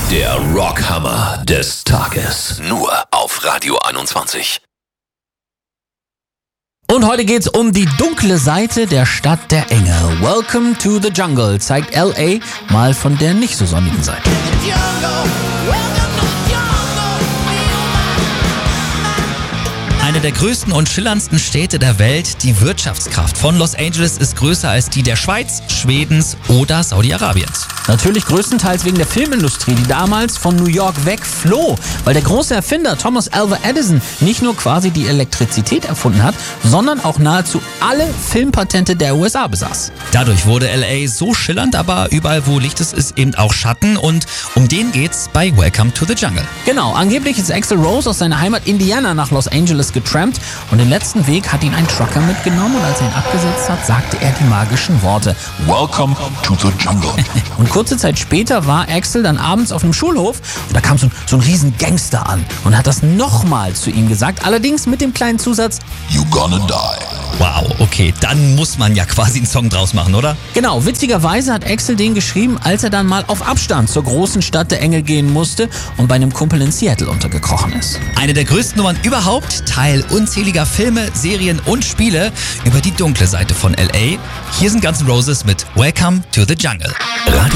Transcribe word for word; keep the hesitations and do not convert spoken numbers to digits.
Der Rockhammer des Tages. Nur auf Radio einundzwanzig. Und heute geht's um die dunkle Seite der Stadt der Engel. Welcome to the Jungle zeigt L A mal von der nicht so sonnigen Seite. Eine der größten und schillerndsten Städte der Welt, die Wirtschaftskraft von Los Angeles ist größer als die der Schweiz, Schwedens oder Saudi-Arabiens. Natürlich größtenteils wegen der Filmindustrie, die damals von New York wegfloh, weil der große Erfinder Thomas Alva Edison nicht nur quasi die Elektrizität erfunden hat, sondern auch nahezu alle Filmpatente der U S A besaß. Dadurch wurde L A so schillernd, aber überall wo Licht ist, ist eben auch Schatten und um den geht's bei Welcome to the Jungle. Genau, angeblich ist Axl Rose aus seiner Heimat Indiana nach Los Angeles getrampt und den letzten Weg hat ihn ein Trucker mitgenommen und als er ihn abgesetzt hat, sagte er die magischen Worte Welcome to the Jungle. Und kurze Zeit später war Axl dann abends auf einem Schulhof und da kam so ein, so ein riesen Gangster an und hat das nochmal zu ihm gesagt, allerdings mit dem kleinen Zusatz You gonna die. Wow, okay, dann muss man ja quasi einen Song draus machen, oder? Genau, witzigerweise hat Axl den geschrieben, als er dann mal auf Abstand zur großen Stadt der Engel gehen musste und bei einem Kumpel in Seattle untergekrochen ist. Eine der größten Nummern überhaupt, Teil unzähliger Filme, Serien und Spiele über die dunkle Seite von L A. Hier sind Guns N' Roses mit Welcome to the Jungle. Radio